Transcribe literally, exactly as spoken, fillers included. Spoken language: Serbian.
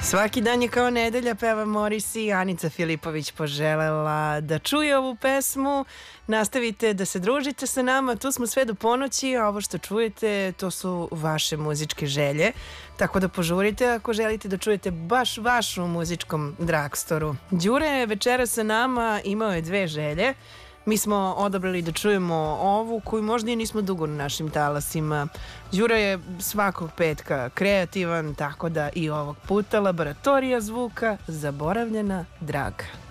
Svaki dan je kao nedelja, peva Morisi. Anica Filipović poželela da čuje ovu pesmu. Nastavite da se družite sa nama, tu smo sve do ponoći, a ovo što čujete to su vaše muzičke želje, tako da požurite ako želite da čujete baš vašu muzičkom dragstoru. Đure je večera sa nama, imao je dve želje. Mi smo odabrali da čujemo ovu koju možda i nismo dugo na našim talasima. Đura je svakog petka kreativan, tako da i ovog puta Laboratorija zvuka, Zaboravljena draga.